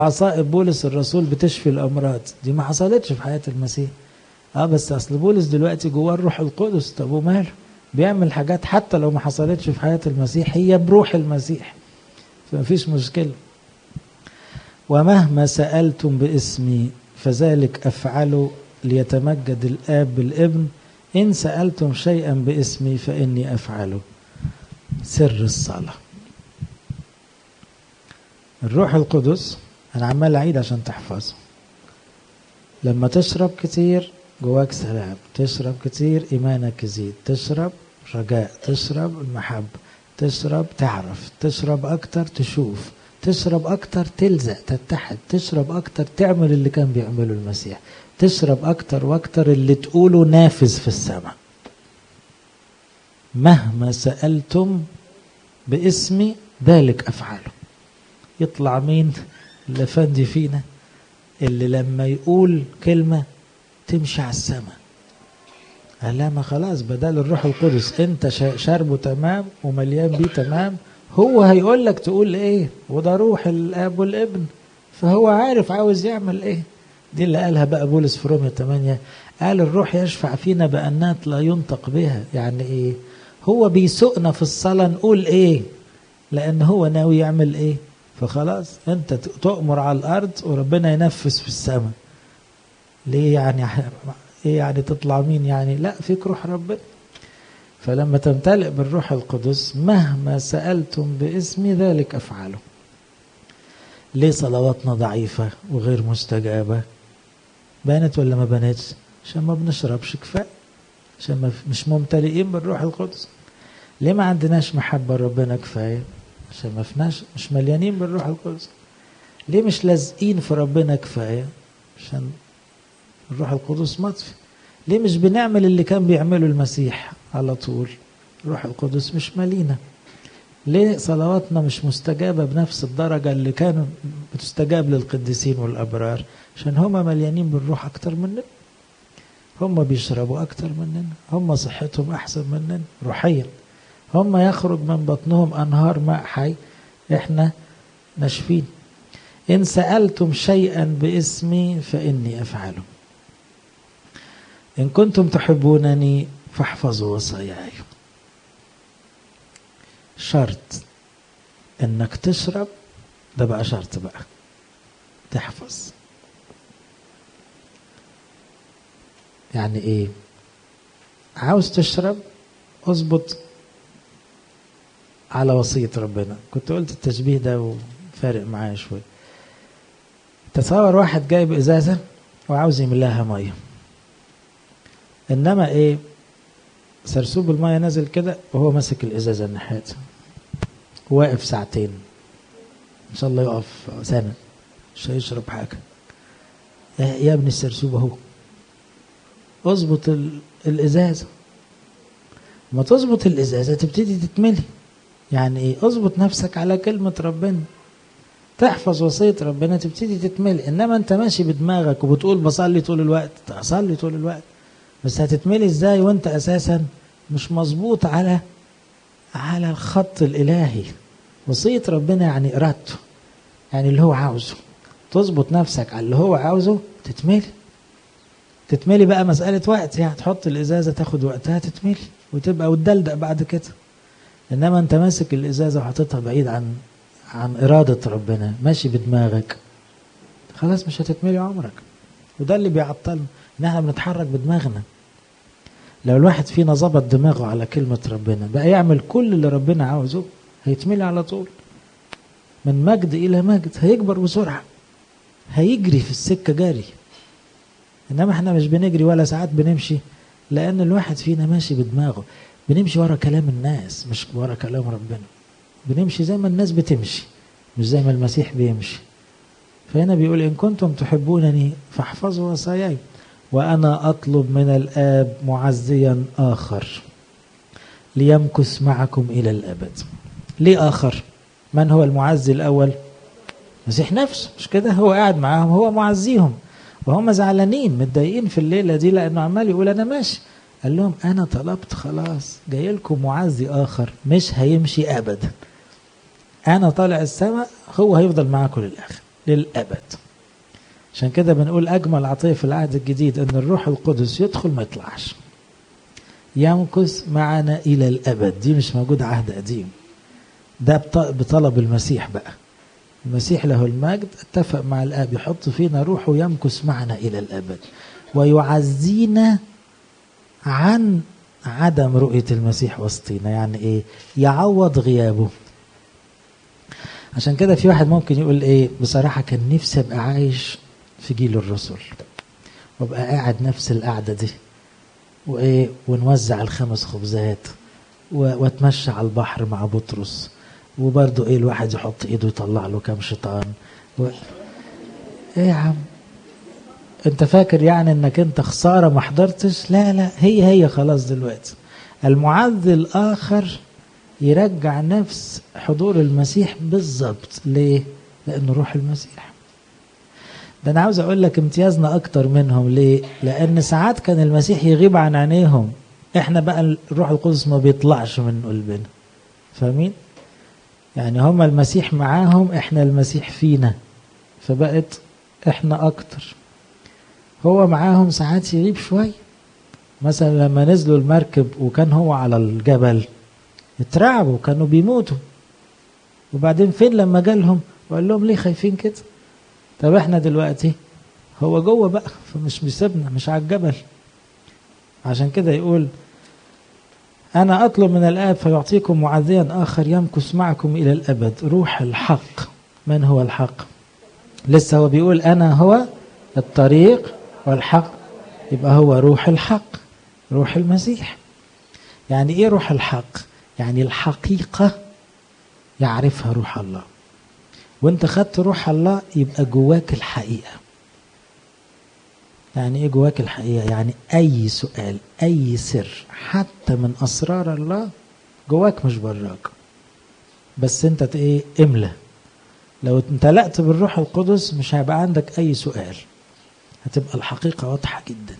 عصائب بولس الرسول بتشفي الأمراض، دي ما حصلتش في حياة المسيح. بس أصل بولس دلوقتي جواه الروح القدس، طب وماله؟ بيعمل حاجات حتى لو ما حصلتش في حياة المسيح هي بروح المسيح، فمفيش مشكلة. ومهما سألتم باسمي فذلك أفعله ليتمجد الآب بالابن، إن سألتم شيئا باسمي فإني أفعله. سر الصلاة. الروح القدس، أنا عمال أعيد عشان تحفظه. لما تشرب كتير جواك سلام، تشرب كتير إيمانك يزيد، تشرب رجاء، تشرب المحبة، تشرب تعرف، تشرب أكتر تشوف، تشرب أكتر تلزق تتحد، تشرب أكتر تعمل اللي كان بيعمله المسيح، تشرب أكتر وأكتر اللي تقوله نافذ في السماء. مهما سألتم باسمي ذلك أفعله. يطلع مين اللي فندي فينا؟ اللي لما يقول كلمة تمشي على السماء. لا ما خلاص، بدل الروح القدس انت شاربه تمام ومليان بيه تمام، هو هيقول لك تقول ايه، وده روح الاب والابن، فهو عارف عاوز يعمل ايه. دي اللي قالها بقى بولس في رومية 8، قال الروح يشفع فينا بأنات لا ينطق بها. يعني ايه؟ هو بيسوقنا في الصلاة نقول ايه، لان هو ناوي يعمل ايه. فخلاص انت تؤمر على الارض وربنا ينفذ في السماء. ليه يعني؟ ايه يعني تطلع مين يعني؟ لا، فيك روح ربنا. فلما تمتلئ بالروح القدس مهما سألتم باسمي ذلك أفعله. ليه صلواتنا ضعيفة وغير مستجابة؟ بانت ولا ما بانتش؟ عشان ما بنشربش كفاية، عشان مش ممتلئين بالروح القدس. ليه ما عندناش محبة ربنا كفاية؟ عشان ما فيناش، مش مليانين بالروح القدس. ليه مش لازقين في ربنا كفاية؟ عشان الروح القدس مطفي. ليه مش بنعمل اللي كان بيعمله المسيح على طول؟ الروح القدس مش مالينا. ليه صلواتنا مش مستجابة بنفس الدرجة اللي كانوا بتستجاب للقديسين والأبرار؟ عشان هم مليانين بالروح أكتر مننا، هم بيشربوا أكتر مننا، هم صحتهم أحسن مننا روحيا، هم يخرج من بطنهم أنهار ماء حي، إحنا ناشفين. إن سألتم شيئا باسمي فإني أفعله. إن كنتم تحبونني فاحفظوا وصاياي. شرط إنك تشرب، ده بقى شرط بقى تحفظ. يعني إيه؟ عاوز تشرب اظبط على وصية ربنا. كنت قلت التشبيه ده وفارق معايا شوي. تصور واحد جايب إزازة وعاوز يملاها مية، إنما إيه؟ سرسوب المية نازل كده وهو ماسك الإزازة الناحية، واقف ساعتين، إن شاء الله يقف سنة، مش هيشرب حاجة. يا ابن السرسوب أهو، اظبط الإزازة. ما تظبط الإزازة تبتدي تتملي. يعني إيه؟ اظبط نفسك على كلمة ربنا، تحفظ وصية ربنا تبتدي تتملي. إنما أنت ماشي بدماغك وبتقول بصلي طول الوقت، تصلي طول الوقت، بس هتتملي إزاي وأنت أساسا مش مظبوط على الخط الإلهي. وصية ربنا يعني إرادته، يعني اللي هو عاوزه. تظبط نفسك على اللي هو عاوزه تتملي بقى مسألة وقت. يعني تحط الإزازة تاخد وقتها تتملي وتبقى وتدلدق بعد كده. إنما أنت ماسك الإزازة وحطيتها بعيد عن إرادة ربنا، ماشي بدماغك، خلاص مش هتتملي عمرك. وده اللي بيعطلنا، إن احنا بنتحرك بدماغنا. لو الواحد فينا ظبط دماغه على كلمة ربنا بقى يعمل كل اللي ربنا عاوزه، هيتملي على طول من مجد إلى مجد، هيكبر بسرعة، هيجري في السكة جاري. إنما احنا مش بنجري ولا ساعات بنمشي، لأن الواحد فينا ماشي بدماغه، بنمشي ورا كلام الناس مش ورا كلام ربنا. بنمشي زي ما الناس بتمشي مش زي ما المسيح بيمشي. فهنا بيقول إن كنتم تحبونني فاحفظوا وصاياي، وأنا أطلب من الآب معزيا آخر ليمكث معكم إلى الأبد. ليه آخر؟ من هو المعزي الأول؟ المسيح نفسه، مش كده؟ هو قاعد معاهم، هو معزيهم، وهم زعلانين متضايقين في الليلة دي لأنه عمال يقول أنا ماشي. قال لهم أنا طلبت خلاص، جاي لكم معزي آخر مش هيمشي أبدا. أنا طالع السماء، هو هيفضل معاكم للآخر. للأبد. عشان كده بنقول أجمل عطية في العهد الجديد أن الروح القدس يدخل ما يطلعش، يمكث معنا إلى الأبد. دي مش موجود عهد قديم، ده بطلب المسيح بقى. المسيح له المجد اتفق مع الآب يحط فينا روحه يمكث معنا إلى الأبد، ويعزينا عن عدم رؤية المسيح وسطينا. يعني إيه؟ يعوض غيابه. عشان كده في واحد ممكن يقول إيه، بصراحة كان نفسي أبقى عايش في جيل الرسل، وابقى قاعد نفس القعدة دي، وإيه، ونوزع ال5 خبزات، واتمشى على البحر مع بطرس، وبرضه إيه، الواحد يحط إيده يطلع له كام شيطان إيه يا عم، أنت فاكر يعني إنك أنت خسارة ما حضرتش؟ لا لا، هي خلاص دلوقتي. المعزي الآخر يرجع نفس حضور المسيح بالظبط. ليه؟ لأنه روح المسيح. ده أنا عاوز أقول لك امتيازنا أكتر منهم. ليه؟ لأن ساعات كان المسيح يغيب عن عينيهم، إحنا بقى الروح القدس ما بيطلعش من قلبنا. فاهمين؟ يعني هم المسيح معاهم، إحنا المسيح فينا، فبقت إحنا أكتر. هو معاهم ساعات يغيب شوية. مثلا لما نزلوا المركب وكان هو على الجبل اترعبوا، كانوا بيموتوا. وبعدين فين لما جالهم وقال لهم ليه خايفين كده؟ طب احنا دلوقتي هو جوه بقى، فمش بيسيبنا، مش على الجبل. عشان كده يقول أنا أطلب من الآب فيعطيكم معزيا آخر يمكث معكم إلى الأبد، روح الحق. من هو الحق؟ لسه هو بيقول أنا هو الطريق والحق، يبقى هو روح الحق، روح المسيح. يعني إيه روح الحق؟ يعني الحقيقة يعرفها روح الله، وانت خدت روح الله يبقى جواك الحقيقة. يعني ايه جواك الحقيقة؟ يعني اي سؤال، اي سر حتى من اسرار الله جواك مش براك، بس انت ايه، املى. لو امتلأت بالروح القدس مش هيبقى عندك اي سؤال، هتبقى الحقيقة واضحة جدا.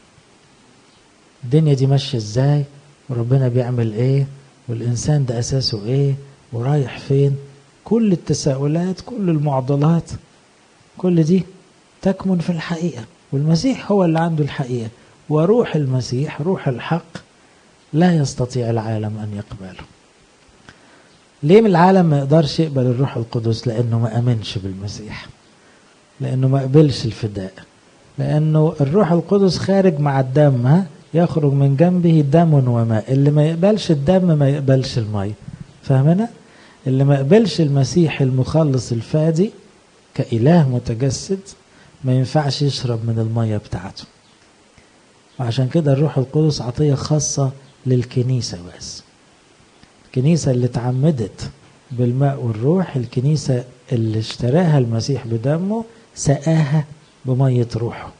الدنيا دي ماشية ازاي، وربنا بيعمل ايه، والانسان ده اساسه ايه، ورايح فين. كل التساؤلات، كل المعضلات، كل دي تكمن في الحقيقة، والمسيح هو اللي عنده الحقيقة. وروح المسيح روح الحق لا يستطيع العالم أن يقبله. ليه من العالم ما يقدرش يقبل الروح القدس؟ لأنه ما أمنش بالمسيح، لأنه ما قبلش الفداء، لأنه الروح القدس خارج مع الدم، يخرج من جنبه دم وماء. اللي ما يقبلش الدم ما يقبلش الماء. فاهمنا؟ اللي ما يقبلش المسيح المخلص الفادي كإله متجسد ما ينفعش يشرب من المية بتاعته. وعشان كده الروح القدس عطية خاصة للكنيسة بس. الكنيسة اللي اتعمدت بالماء والروح، الكنيسة اللي اشتراها المسيح بدمه سقاها بمية روحه.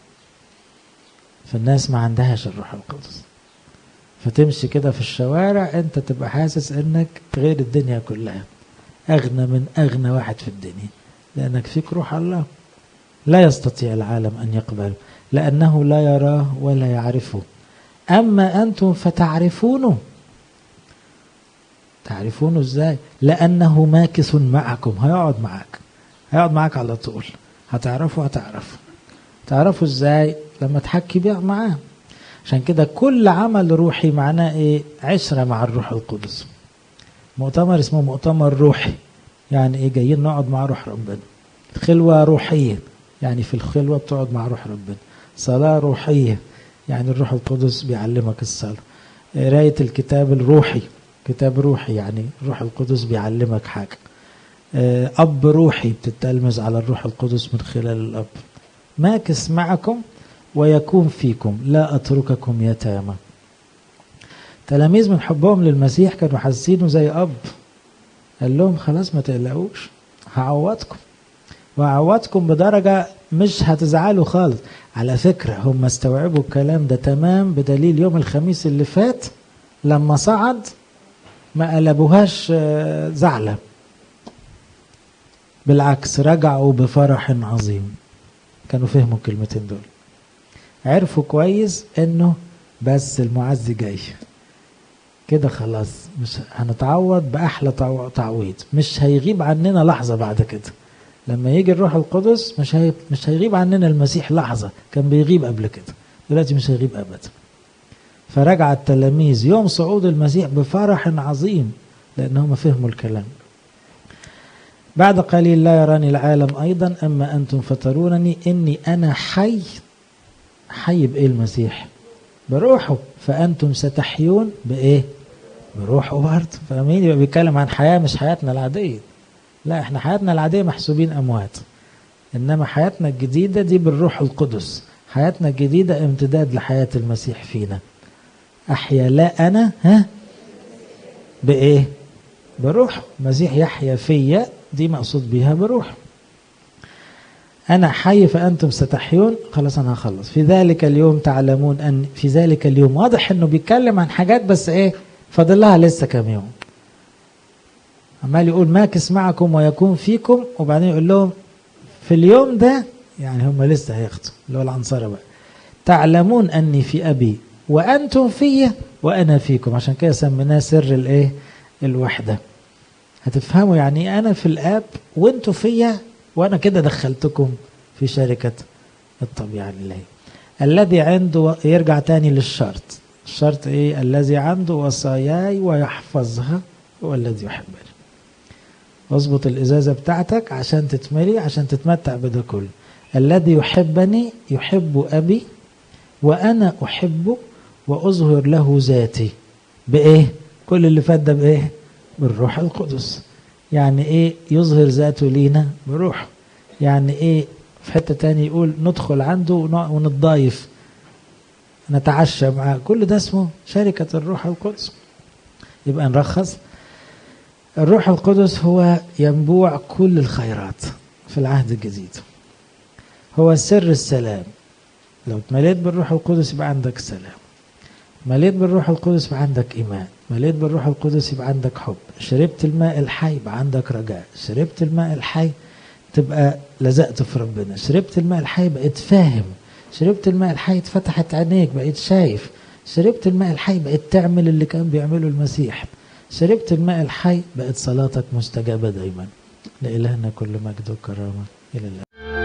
فالناس ما عندهاش الروح القدس، فتمشي كده في الشوارع انت تبقى حاسس انك غير الدنيا كلها، اغنى من اغنى واحد في الدنيا، لانك فيك روح الله. لا يستطيع العالم ان يقبله لانه لا يراه ولا يعرفه، اما انتم فتعرفونه. تعرفونه ازاي؟ لانه ماكث معكم، هيقعد معاك على طول، هتعرفه. تعرفه ازاي؟ لما تحكي بيه معاه. عشان كده كل عمل روحي معناه ايه؟ عشرة مع الروح القدس. مؤتمر اسمه مؤتمر روحي، يعني ايه؟ جايين نقعد مع روح ربنا. خلوة روحية، يعني في الخلوة بتقعد مع روح ربنا. صلاة روحية، يعني الروح القدس بيعلمك الصلاة. قراية الكتاب الروحي، كتاب روحي يعني الروح القدس بيعلمك حاجة. أب روحي، بتتلمذ على الروح القدس من خلال الأب. ماكث معكم ويكون فيكم، لا أترككم يتامى. تلاميذ من حبهم للمسيح كانوا حاسينه زي أب، قال لهم خلاص ما تقلقوش، هعوضكم، وهعوضكم بدرجة مش هتزعلوا خالص. على فكرة هم استوعبوا الكلام ده تمام، بدليل يوم الخميس اللي فات لما صعد ما قلبوهاش زعلة، بالعكس رجعوا بفرح عظيم. كانوا فهموا الكلمتين دول، عرفوا كويس انه بس المعزي جاي كده خلاص، مش هنتعوض بأحلى تعويض، مش هيغيب عننا لحظة بعد كده. لما يجي الروح القدس مش هيغيب عننا المسيح لحظة، كان بيغيب قبل كده، دلوقتي مش هيغيب أبدا. فرجع التلاميذ يوم صعود المسيح بفرح عظيم لأنهم فهموا الكلام. بعد قليل لا يراني العالم أيضا، أما أنتم فترونني إني أنا حي. حي بإيه المسيح؟ بروحه. فأنتم ستحيون بإيه؟ بروحه برضه. فاهمين؟ يبقى بيتكلم عن حياة مش حياتنا العادية، لا احنا حياتنا العادية محسوبين أموات، إنما حياتنا الجديدة دي بالروح القدس. حياتنا الجديدة امتداد لحياة المسيح فينا. أحيا لا أنا بإيه؟ بروح. المسيح يحيا فيا، دي مقصود بيها بروح. أنا حي فأنتم ستحيون. خلاص أنا هخلص. في ذلك اليوم تعلمون أن في ذلك اليوم، واضح أنه بيتكلم عن حاجات بس إيه فاضل لها لسه كام يوم. عمال يقول ماكس معكم ويكون فيكم، وبعدين يقول لهم في اليوم ده، يعني هم لسه هياخدوا اللي هو العنصرة بقى. تعلمون أني في أبي وأنتم فيا وأنا فيكم. عشان كده سميناه سر الإيه؟ الوحدة. هتفهموا يعني أنا في الآب وأنتم فيا، وأنا كده دخلتكم في شركة الطبيعة الإلهية. الذي عنده، يرجع تاني للشرط. الشرط إيه؟ الذي عنده وصاياي ويحفظها هو الذي يحبني. اظبط الإزازة بتاعتك عشان تتملي، عشان تتمتع بده كله. الذي يحبني يحب أبي وأنا أحبه وأظهر له ذاتي. بإيه؟ كل اللي فات ده بإيه؟ بالروح القدس. يعني إيه يظهر ذاته لينا؟ بروح. يعني إيه في حتة تاني يقول ندخل عنده ونتضايف نتعشى معاه، كل ده اسمه شركة الروح القدس. يبقى نرخص، الروح القدس هو ينبوع كل الخيرات في العهد الجديد، هو سر السلام. لو اتمليت بالروح القدس يبقى عندك سلام، مليت بالروح القدس يبقى عندك إيمان، مليت بالروح القدس يبقى عندك حب، شربت الماء الحي يبقى عندك رجاء، شربت الماء الحي تبقى لزقت في ربنا، شربت الماء الحي بقيت فاهم، شربت الماء الحي اتفتحت عينيك بقيت شايف، شربت الماء الحي بقيت تعمل اللي كان بيعمله المسيح، شربت الماء الحي بقت صلاتك مستجابة دايما. لإلهنا كل مجد وكرامة إلى الآن.